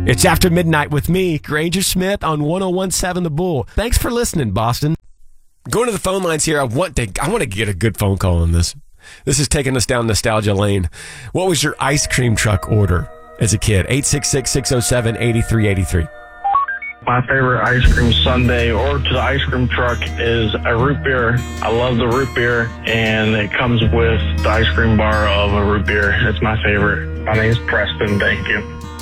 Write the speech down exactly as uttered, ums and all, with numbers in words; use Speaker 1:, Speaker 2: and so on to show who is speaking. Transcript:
Speaker 1: It's After Midnight with me, Granger Smith, on one oh one point seven The Bull. Thanks for listening, Boston. Going to the phone lines here. I want to I want to get a good phone call on this. This is taking us down nostalgia lane. What was your ice cream truck order as a kid? eight six six, six oh seven, eight three eight three.
Speaker 2: My favorite ice cream sundae or to the ice cream truck is a root beer. I love the root beer, and it comes with the ice cream bar of a root beer. It's my favorite. My name is Preston. Thank you.